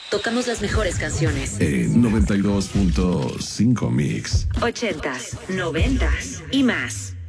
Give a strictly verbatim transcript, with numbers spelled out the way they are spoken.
Tocamos las mejores canciones. En noventa y dos punto cinco Mix. Ochentas, noventas y más.